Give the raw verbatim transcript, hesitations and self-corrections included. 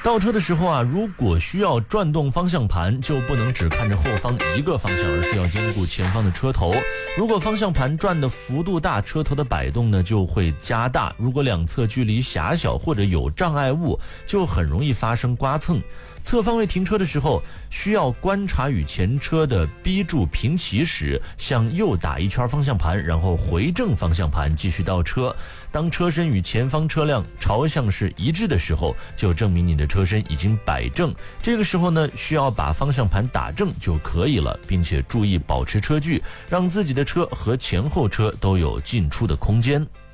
倒车的时候啊，如果需要转动方向盘，就不能只看着后方一个方向，而是要兼顾前方的车头。如果方向盘转的幅度大，车头的摆动呢就会加大。如果两侧距离狭小或者有障碍物，就很容易发生刮蹭。侧方位停车的时候，需要观察与前车的 B 柱平齐时，向右打一圈方向盘，然后回正方向盘继续倒车。当车身与前方车辆朝向是一致的时候，就证明你的车身已经摆正。这个时候呢，需要把方向盘打正就可以了，并且注意保持车距，让自己的车和前后车都有进出的空间。